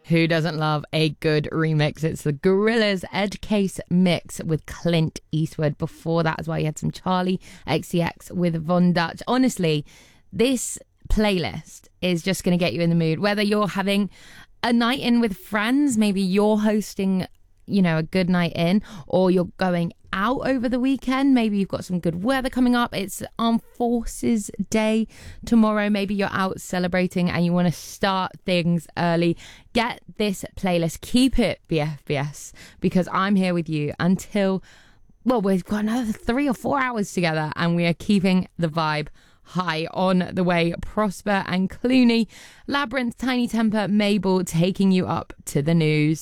Who doesn't love a good remix? It's the Gorillaz Ed Case mix with Clint Eastwood. Before that as well, you had some Charlie XCX with Von Dutch. Honestly, this playlist is just going to get you in the mood. Whether you're having a night in with friends, maybe you're hosting, a good night in, or you're going out over the weekend, maybe you've got some good weather coming up. It's Armed Forces Day tomorrow. Maybe you're out celebrating and you want to start things early. Get this playlist. Keep it BFBS, because I'm here with you until, we've got another 3 or 4 hours together, and we are keeping the vibe high on the way. Prosper and Clooney, Labyrinth, Tiny Temper, Mabel taking you up to the news.